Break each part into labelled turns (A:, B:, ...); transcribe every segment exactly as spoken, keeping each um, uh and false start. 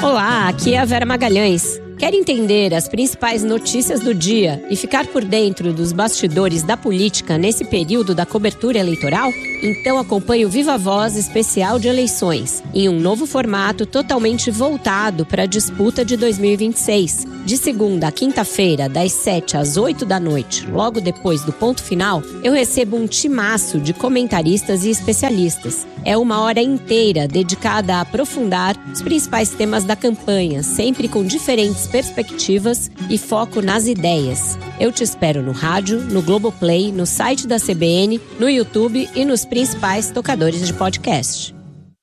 A: Olá, aqui é a Vera Magalhães. Quer entender as principais notícias do dia e ficar por dentro dos bastidores da política nesse período da cobertura eleitoral? Então acompanhe o Viva Voz especial de eleições, em um novo formato totalmente voltado para a disputa de dois mil e vinte e seis. De segunda a quinta-feira, das sete às oito da noite, logo depois do ponto final, eu recebo um timaço de comentaristas e especialistas. É uma hora inteira dedicada a aprofundar os principais temas da campanha, sempre com diferentes perspectivas e foco nas ideias. Eu te espero no rádio, no Globoplay, no site da C B N, no YouTube e nos principais tocadores de podcast.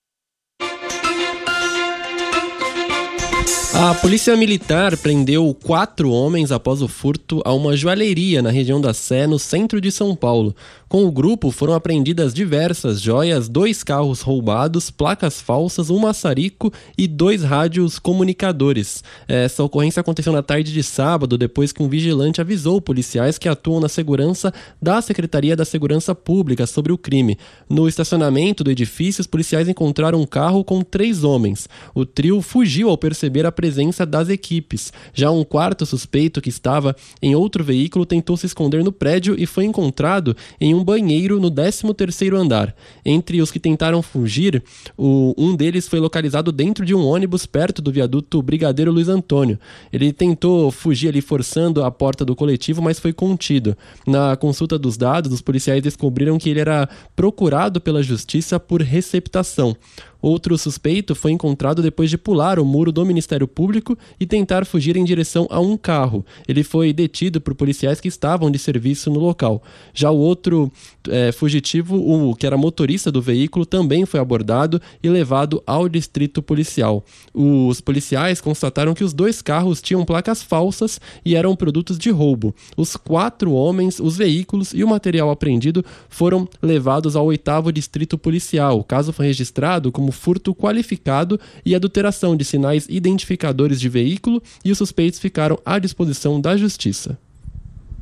B: A Polícia Militar prendeu quatro homens após o furto a uma joalheria na região da Sé, no centro de São Paulo. Com o grupo foram apreendidas diversas joias, dois carros roubados, placas falsas, um maçarico e dois rádios comunicadores. Essa ocorrência aconteceu na tarde de sábado, depois que um vigilante avisou policiais que atuam na segurança da Secretaria da Segurança Pública sobre o crime. No estacionamento do edifício, os policiais encontraram um carro com três homens. O trio fugiu ao perceber a presença das equipes. Já um quarto suspeito, que estava em outro veículo, tentou se esconder no prédio e foi encontrado em um banheiro no décimo terceiro andar. Entre os que tentaram fugir, o, um deles foi localizado dentro de um ônibus perto do viaduto Brigadeiro Luiz Antônio. Ele tentou fugir ali forçando a porta do coletivo, mas foi contido. Na consulta dos dados, os policiais descobriram que ele era procurado pela justiça por receptação. Outro suspeito foi encontrado depois de pular o muro do Ministério Público e tentar fugir em direção a um carro. Ele foi detido por policiais que estavam de serviço no local. Já o outro é, fugitivo, o que era motorista do veículo, também foi abordado e levado ao distrito policial. Os policiais constataram que os dois carros tinham placas falsas e eram produtos de roubo. Os quatro homens, os veículos e o material apreendido foram levados ao oitavo distrito policial. O caso foi registrado como furto qualificado e adulteração de sinais identificadores de veículo, e os suspeitos ficaram à disposição da justiça.